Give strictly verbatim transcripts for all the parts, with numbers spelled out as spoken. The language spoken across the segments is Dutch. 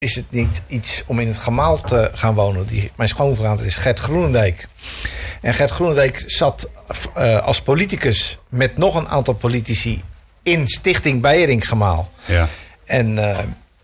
is het niet iets om in het gemaal te gaan wonen. Die, mijn schoonvader is Gert Groenendijk. En Gert Groenendijk zat uh, als politicus met nog een aantal politici in Stichting Beieringgemaal. Ja. En uh,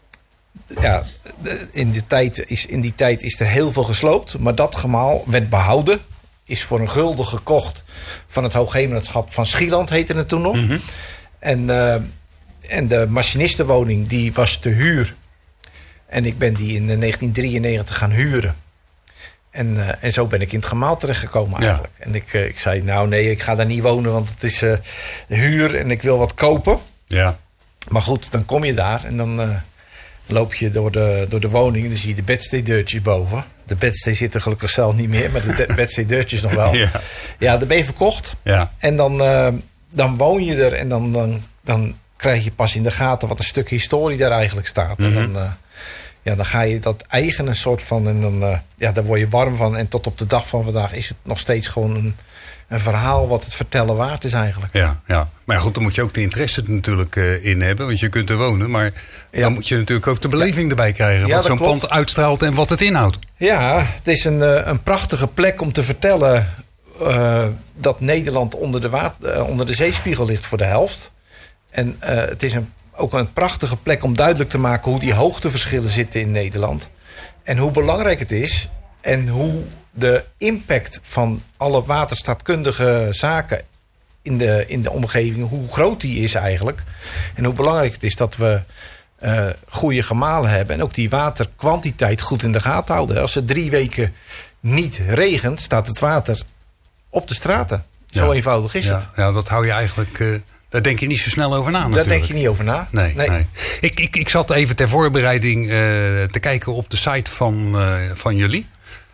ja, in, de tijd is, in die tijd is er heel veel gesloopt. Maar dat gemaal werd behouden. Is voor een gulden gekocht van het Hoogheemraadschap van Schieland, heette het toen nog. Mm-hmm. En, uh, en de machinistenwoning die was te huur. En ik ben die in negentien drieënnegentig gaan huren. En, uh, en zo ben ik in het gemaal terechtgekomen eigenlijk. Ja. En ik, uh, ik zei, nou nee, ik ga daar niet wonen, want het is uh, huur en ik wil wat kopen. Ja. Maar goed, dan kom je daar en dan uh, loop je door de, door de woning en dan zie je de bedsteedeurtjes boven. De bedstee zit er gelukkig zelf niet meer, maar de, de bedsteedeurtjes nog wel. Ja, ja, dan ben je verkocht. Ja. En dan, uh, dan woon je er en dan, dan, dan krijg je pas in de gaten wat een stuk historie daar eigenlijk staat. Mm-hmm. En dan... Uh, Ja, dan ga je dat eigene soort van... en dan, uh, ja, daar word je warm van. En tot op de dag van vandaag is het nog steeds gewoon een, een verhaal... wat het vertellen waard is eigenlijk. Ja, ja. Maar ja, goed, dan moet je ook de interesse er natuurlijk uh, in hebben. Want je kunt er wonen. Maar ja. dan moet je natuurlijk ook de beleving ja. erbij krijgen. Ja, wat zo'n klopt. pand uitstraalt en wat het inhoudt. Ja, het is een, uh, een prachtige plek om te vertellen... Uh, dat Nederland onder de, water, uh, onder de zeespiegel ligt voor de helft. En uh, het is een ook een prachtige plek om duidelijk te maken... hoe die hoogteverschillen zitten in Nederland. En hoe belangrijk het is. En hoe de impact van alle waterstaatkundige zaken... in de, in de omgeving, hoe groot die is eigenlijk. En hoe belangrijk het is dat we uh, goede gemalen hebben... en ook die waterkwantiteit goed in de gaten houden. Als het drie weken niet regent, staat het water op de straten. Zo ja. eenvoudig is ja. het. Ja, dat hou je eigenlijk... Uh... Daar denk je niet zo snel over na natuurlijk. Daar denk je niet over na. Nee, nee. nee. Ik, ik, ik zat even ter voorbereiding uh, te kijken op de site van, uh, van jullie.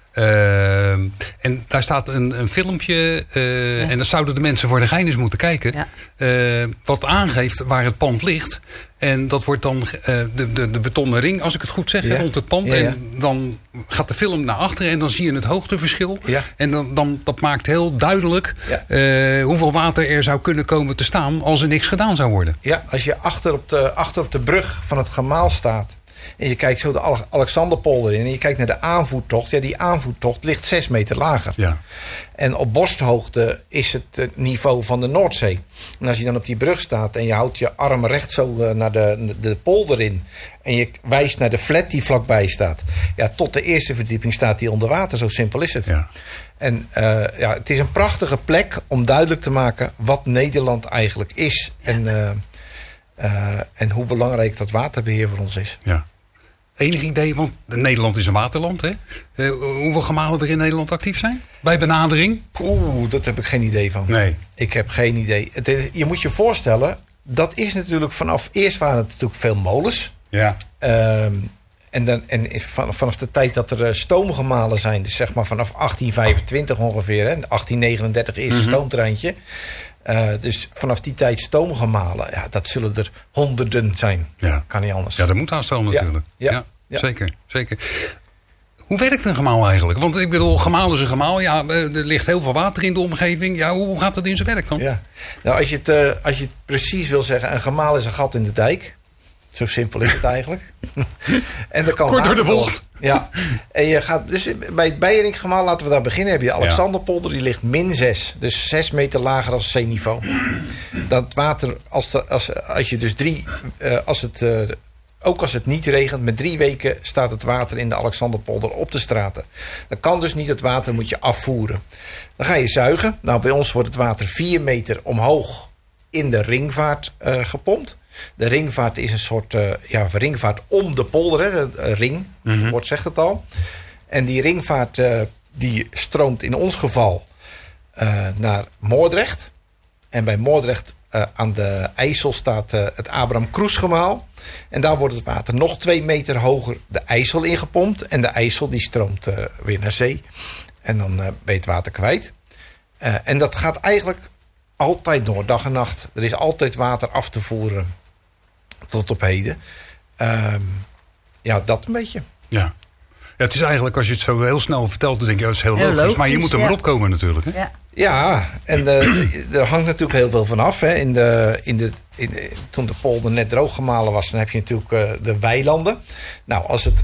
Uh, en daar staat een, een filmpje. Uh, ja. En dat zouden de mensen voor de gein eens moeten kijken. Ja. Uh, wat aangeeft waar het pand ligt. En dat wordt dan uh, de, de, de betonnen ring, als ik het goed zeg, ja. rond het pand. Ja, ja. En dan gaat de film naar achteren en dan zie je het hoogteverschil. Ja. En dan, dan, dat maakt heel duidelijk ja. uh, hoeveel water er zou kunnen komen te staan als er niks gedaan zou worden. Ja, als je achter op de, achter op de brug van het gemaal staat... en je kijkt zo de Alexanderpolder in... en je kijkt naar de aanvoertocht... ja, die aanvoertocht ligt zes meter lager. Ja. En op borsthoogte is het niveau van de Noordzee. En als je dan op die brug staat... en je houdt je arm recht zo naar de, de polder in... en je wijst naar de flat die vlakbij staat... ja, tot de eerste verdieping staat die onder water. Zo simpel is het. Ja. En uh, ja, het is een prachtige plek om duidelijk te maken... wat Nederland eigenlijk is. Ja. En, uh, uh, en hoe belangrijk dat waterbeheer voor ons is. Ja. Enig idee, want Nederland is een waterland, hè? Uh, hoeveel gemalen er in Nederland actief zijn? Bij benadering? Oeh, dat heb ik geen idee van. Nee. Ik heb geen idee. Het is, je moet je voorstellen, dat is natuurlijk vanaf... Eerst waren het natuurlijk veel molens. Ja. Um, en dan, en vanaf de tijd dat er stoomgemalen zijn... dus zeg maar vanaf achttien vijfentwintig ongeveer... hè, achttien negenendertig eerste mm-hmm. stoomtreintje... Uh, dus vanaf die tijd stoomgemalen, ja, dat zullen er honderden zijn. Ja. Kan niet anders. Ja, dat moet haast wel natuurlijk. Ja. Ja. Ja. Ja. Zeker, zeker. Hoe werkt een gemaal eigenlijk? Want ik bedoel, gemaal is een gemaal. Ja, er ligt heel veel water in de omgeving. Ja, hoe gaat dat in zijn werk dan? Ja. Nou, als je, het, uh, als je het precies wil zeggen, een gemaal is een gat in de dijk. Zo simpel is het eigenlijk. En dan kan kort door de bocht. Ja. En je gaat dus bij het Beieringgemaal, laten we daar beginnen. Heb je de Alexanderpolder, die ligt min zes. Dus zes meter lager dan zeeniveau. Dat water, als, de, als, als je dus drie... Uh, als het, uh, ook als het niet regent, met drie weken staat het water in de Alexanderpolder op de straten. Dat kan dus niet, het water moet je afvoeren. Dan ga je zuigen. Nou, bij ons wordt het water vier meter omhoog in de ringvaart uh, gepompt. De ringvaart is een soort uh, ja, ringvaart om de polder, hè, de ring, mm-hmm. het woord zegt het al. En die ringvaart uh, die stroomt in ons geval uh, naar Moordrecht. En bij Moordrecht uh, aan de IJssel staat uh, het Abraham Kroesgemaal. En daar wordt het water nog twee meter hoger de IJssel ingepompt. En de IJssel die stroomt uh, weer naar zee. En dan uh, ben je het water kwijt. Uh, en dat gaat eigenlijk altijd door, dag en nacht. Er is altijd water af te voeren. Tot op heden. Um, ja, dat een beetje. Ja. Ja, het is eigenlijk, als je het zo heel snel vertelt, dan denk je, dat is heel, heel logisch, logisch. Maar je moet er ja. maar opkomen natuurlijk. Hè? Ja. Ja, en uh, er hangt natuurlijk heel veel van af. Hè. In, de, in de in, toen de polder net drooggemalen was, dan heb je natuurlijk uh, de weilanden. Nou, als het